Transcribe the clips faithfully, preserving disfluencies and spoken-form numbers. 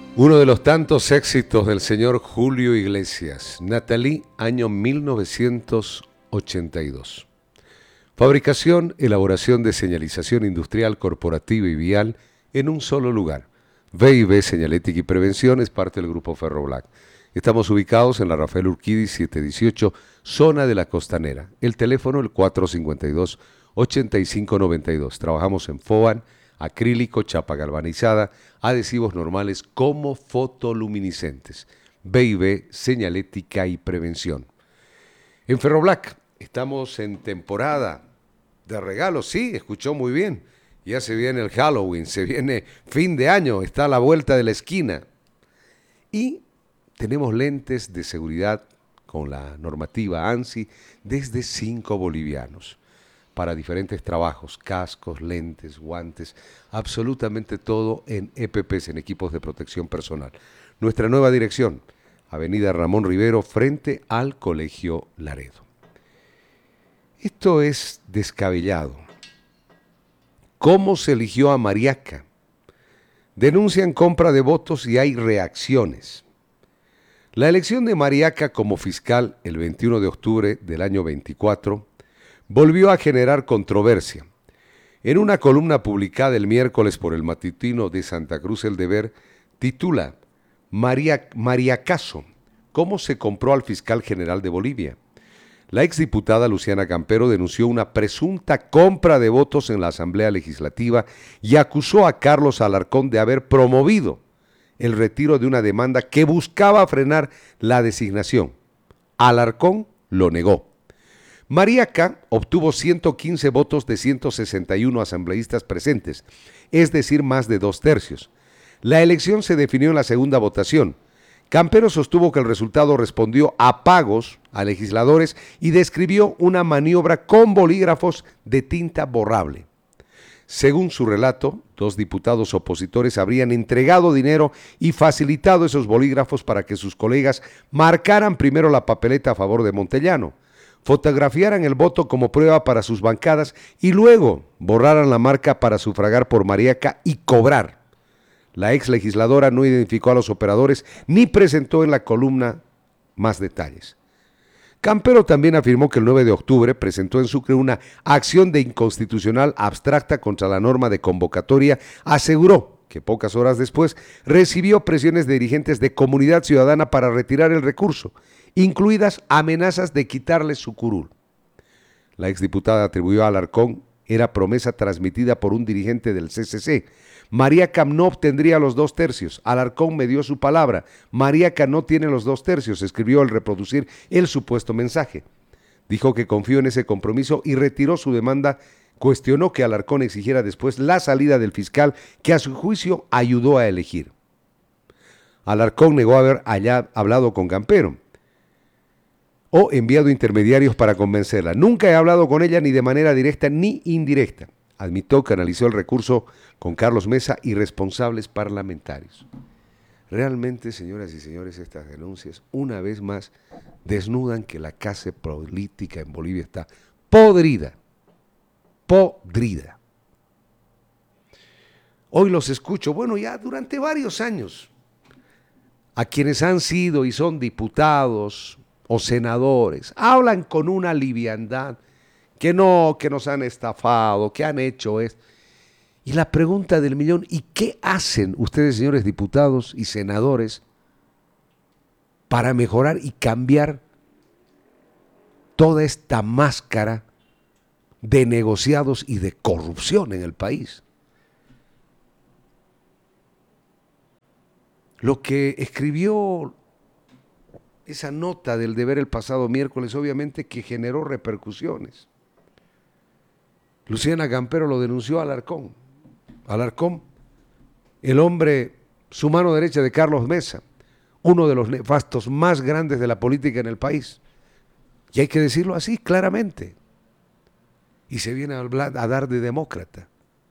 Uno de los tantos éxitos del señor Julio Iglesias, Nathalie, año mil novecientos ochenta y dos. Fabricación, elaboración de señalización industrial, corporativa y vial en un solo lugar. V y B Señalética y Prevención es parte del grupo Ferroblac. Estamos ubicados en la Rafael Urquidi setecientos dieciocho, zona de la Costanera. El teléfono el cuatro cinco dos, ocho cinco nueve dos. Trabajamos en FOAN, acrílico, chapa galvanizada, adhesivos normales como fotoluminiscentes. V y B Señalética y Prevención. En Ferroblac estamos en temporada de regalos, sí, escuchó muy bien. Ya se viene el Halloween, se viene fin de año, está a la vuelta de la esquina. Y tenemos lentes de seguridad con la normativa ANSI desde cinco bolivianos para diferentes trabajos, cascos, lentes, guantes, absolutamente todo en E P Ps, en equipos de protección personal. Nuestra nueva dirección, Avenida Ramón Rivero, frente al Colegio Laredo. Esto es descabellado. ¿Cómo se eligió a Mariaca? Denuncian compra de votos y hay reacciones. La elección de Mariaca como fiscal el veintiuno de octubre del año veinticuatro volvió a generar controversia. En una columna publicada el miércoles por el matutino de Santa Cruz El Deber, titula María, Mariacazo, ¿cómo se compró al fiscal general de Bolivia? La exdiputada Luciana Campero denunció una presunta compra de votos en la Asamblea Legislativa y acusó a Carlos Alarcón de haber promovido el retiro de una demanda que buscaba frenar la designación. Alarcón lo negó. Mariaca obtuvo ciento quince votos de ciento sesenta y uno asambleístas presentes, es decir, más de dos tercios. La elección se definió en la segunda votación. Campero sostuvo que el resultado respondió a pagos a legisladores y describió una maniobra con bolígrafos de tinta borrable. Según su relato, dos diputados opositores habrían entregado dinero y facilitado esos bolígrafos para que sus colegas marcaran primero la papeleta a favor de Montellano, fotografiaran el voto como prueba para sus bancadas y luego borraran la marca para sufragar por Mariaca y cobrar. La ex legisladora no identificó a los operadores ni presentó en la columna más detalles. Campero también afirmó que el nueve de octubre presentó en Sucre una acción de inconstitucional abstracta contra la norma de convocatoria. Aseguró que pocas horas después recibió presiones de dirigentes de Comunidad Ciudadana para retirar el recurso, incluidas amenazas de quitarle su curul. La exdiputada atribuyó a Alarcón era promesa transmitida por un dirigente del C C C. Mariaca no obtendría los dos tercios. Alarcón me dio su palabra. Mariaca no tiene los dos tercios, escribió al reproducir el supuesto mensaje. Dijo que confió en ese compromiso y retiró su demanda. Cuestionó que Alarcón exigiera después la salida del fiscal que a su juicio ayudó a elegir. Alarcón negó haber allá hablado con Campero o enviado intermediarios para convencerla. Nunca he hablado con ella ni de manera directa ni indirecta. Admitió que analizó el recurso con Carlos Mesa y responsables parlamentarios. Realmente, señoras y señores, estas denuncias, una vez más, desnudan que la clase política en Bolivia está podrida, podrida. Hoy los escucho, bueno, ya durante varios años, a quienes han sido y son diputados o senadores, hablan con una liviandad, que no, que nos han estafado, que han hecho esto. Y la pregunta del millón, ¿y qué hacen ustedes, señores diputados y senadores, para mejorar y cambiar toda esta máscara de negociados y de corrupción en el país? Lo que escribió esa nota del Deber el pasado miércoles, obviamente que generó repercusiones. Luciana Campero lo denunció a Alarcón. Alarcón, el hombre, su mano derecha de Carlos Mesa, uno de los nefastos más grandes de la política en el país. Y hay que decirlo así, claramente. Y se viene a, hablar, a dar de demócrata.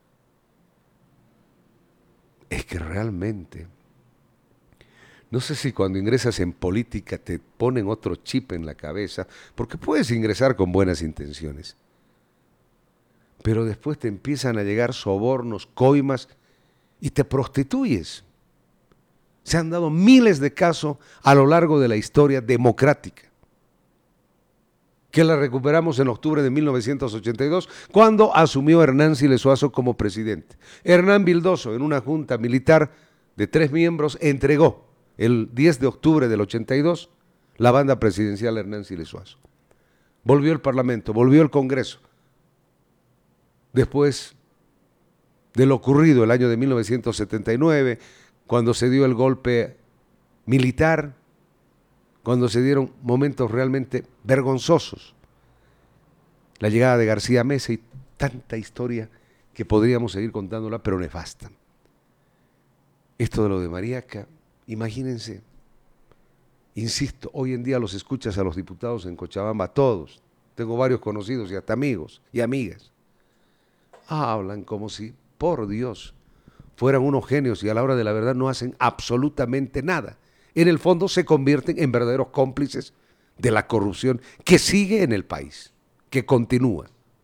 Es que realmente, no sé si cuando ingresas en política te ponen otro chip en la cabeza, porque puedes ingresar con buenas intenciones. Pero después te empiezan a llegar sobornos, coimas y te prostituyes. Se han dado miles de casos a lo largo de la historia democrática, que la recuperamos en octubre de mil novecientos ochenta y dos, cuando asumió Hernán Siles Suazo como presidente. Hernán Vildoso, en una junta militar de tres miembros, entregó el diez de octubre del ochenta y dos la banda presidencial a Hernán Siles Suazo. Volvió el Parlamento, volvió el Congreso. Después de lo ocurrido el año de mil novecientos setenta y nueve, cuando se dio el golpe militar, cuando se dieron momentos realmente vergonzosos, la llegada de García Meza y tanta historia que podríamos seguir contándola, pero nefasta. Esto de lo de Mariaca, imagínense, insisto, hoy en día los escuchas a los diputados en Cochabamba, todos, tengo varios conocidos y hasta amigos y amigas, hablan como si, por Dios, fueran unos genios y a la hora de la verdad no hacen absolutamente nada. En el fondo se convierten en verdaderos cómplices de la corrupción que sigue en el país, que continúa.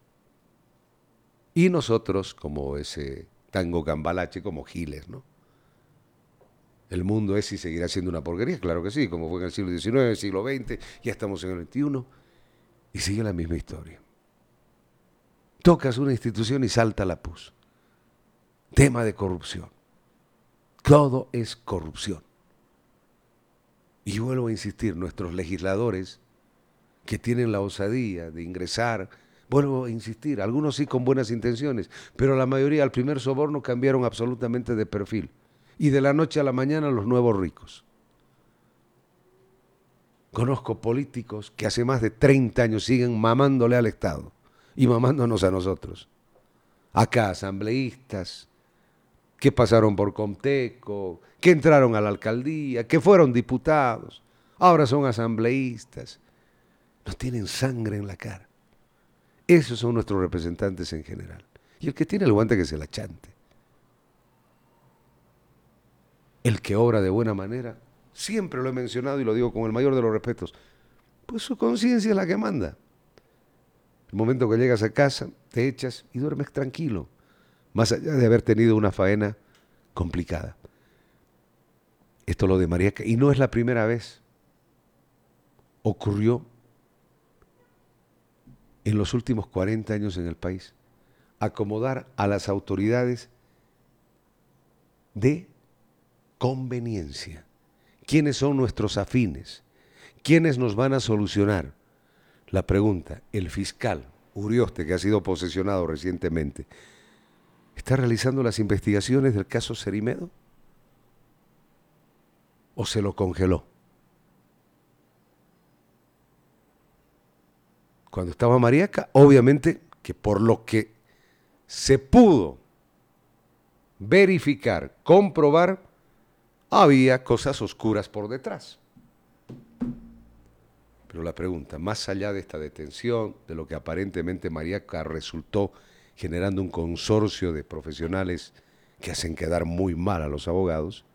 Y nosotros, como ese tango cambalache, como giles, ¿no? El mundo es y seguirá siendo una porquería, claro que sí, como fue en el siglo diecinueve, el siglo veinte, ya estamos en el veintiuno, y sigue la misma historia. Tocas una institución y salta la pus. Tema de corrupción. Todo es corrupción. Y vuelvo a insistir, nuestros legisladores que tienen la osadía de ingresar, vuelvo a insistir, algunos sí con buenas intenciones, pero la mayoría al primer soborno cambiaron absolutamente de perfil. Y de la noche a la mañana los nuevos ricos. Conozco políticos que hace más de treinta años siguen mamándole al Estado y mamándonos a nosotros. Acá asambleístas que pasaron por Comteco, que entraron a la alcaldía, que fueron diputados, ahora son asambleístas. Nos tienen sangre en la cara. Esos son nuestros representantes en general. Y el que tiene el guante que se la chante. El que obra de buena manera, siempre lo he mencionado y lo digo con el mayor de los respetos, pues su conciencia es la que manda. El momento que llegas a casa, te echas y duermes tranquilo, más allá de haber tenido una faena complicada. Esto lo de Mariaca, y no es la primera vez, ocurrió en los últimos cuarenta años en el país, acomodar a las autoridades de conveniencia. ¿Quiénes son nuestros afines? ¿Quiénes nos van a solucionar? La pregunta, el fiscal Urioste, que ha sido posesionado recientemente, ¿está realizando las investigaciones del caso Cerimedo? ¿O se lo congeló? Cuando estaba Mariaca, obviamente que por lo que se pudo verificar, comprobar, había cosas oscuras por detrás. Pero la pregunta, más allá de esta detención, de lo que aparentemente Mariaca resultó generando un consorcio de profesionales que hacen quedar muy mal a los abogados,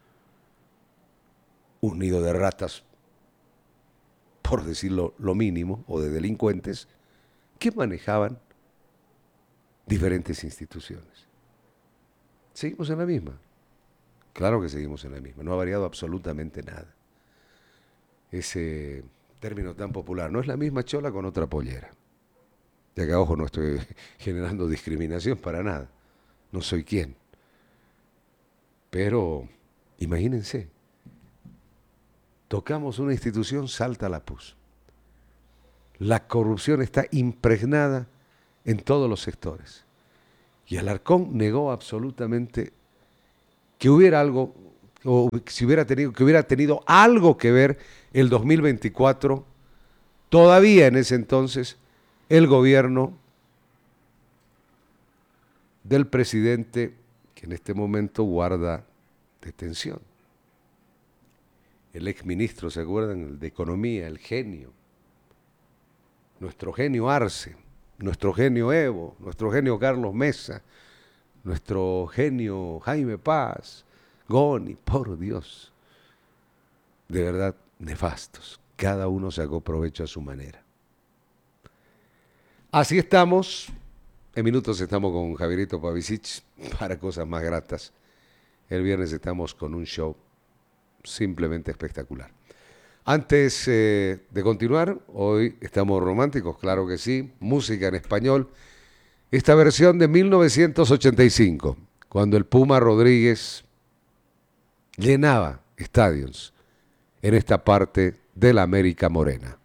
un nido de ratas, por decirlo lo mínimo, o de delincuentes, que manejaban diferentes instituciones. ¿Seguimos en la misma? Claro que seguimos en la misma, no ha variado absolutamente nada. Ese término tan popular, no es la misma chola con otra pollera. De acá, ojo, no estoy generando discriminación para nada, no soy quien. Pero, imagínense, tocamos una institución, salta la pus. La corrupción está impregnada en todos los sectores. Y Alarcón negó absolutamente que hubiera algo, o si hubiera tenido, que hubiera tenido algo que ver el dos mil veinticuatro, todavía en ese entonces, el gobierno del presidente que en este momento guarda detención. El exministro, ¿se acuerdan? El de Economía, el genio. Nuestro genio Arce, nuestro genio Evo, nuestro genio Carlos Mesa, nuestro genio Jaime Paz, Goni, por Dios. De verdad, nefastos. Cada uno sacó provecho a su manera. Así estamos. En minutos estamos con Javierito Pavicic para cosas más gratas. El viernes estamos con un show simplemente espectacular. Antes eh, de continuar, hoy estamos románticos, claro que sí, música en español. Esta versión de mil novecientos ochenta y cinco, cuando el Puma Rodríguez llenaba estadios en esta parte de la América Morena.